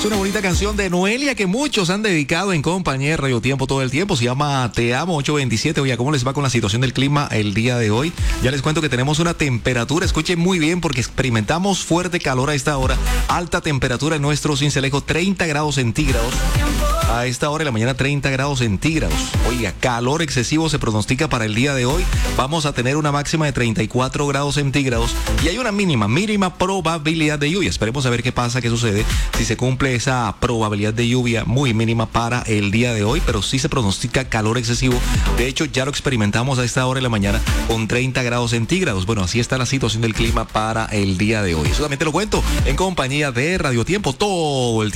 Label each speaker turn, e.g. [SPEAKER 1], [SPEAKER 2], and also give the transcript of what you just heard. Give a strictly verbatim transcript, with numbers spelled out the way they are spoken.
[SPEAKER 1] Es una bonita canción de Noelia que muchos han dedicado en compañía de Radio Tiempo todo el tiempo. Se llama Te Amo ocho veintisiete. Oye, ¿cómo les va con la situación del clima el día de hoy? Ya les cuento que tenemos una temperatura, escuchen muy bien porque experimentamos fuerte calor a esta hora. Alta temperatura en nuestro Sincelejo, treinta grados centígrados. A esta hora de la mañana, treinta grados centígrados. Oiga, calor excesivo se pronostica para el día de hoy. Vamos a tener una máxima de treinta y cuatro grados centígrados y hay una mínima, mínima probabilidad de lluvia. Esperemos a ver qué pasa, qué sucede, si se cumple esa probabilidad de lluvia muy mínima para el día de hoy, pero sí se pronostica calor excesivo. De hecho, ya lo experimentamos a esta hora de la mañana con treinta grados centígrados. Bueno, así está la situación del clima para el día de hoy. Eso también te lo cuento en compañía de Radio Tiempo todo el tiempo.